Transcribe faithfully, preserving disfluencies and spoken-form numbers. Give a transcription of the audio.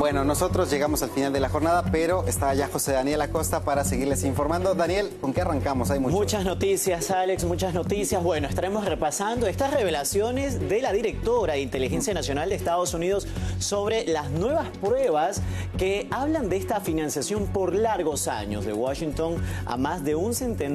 Bueno, nosotros llegamos al final de la jornada, pero está ya José Daniel Acosta para seguirles informando. Daniel, ¿con qué arrancamos? Hay mucho. Muchas noticias, Alex, muchas noticias. Bueno, estaremos repasando estas revelaciones de la directora de Inteligencia Nacional de Estados Unidos sobre las nuevas pruebas que hablan de esta financiación por largos años de Washington a más de un centenar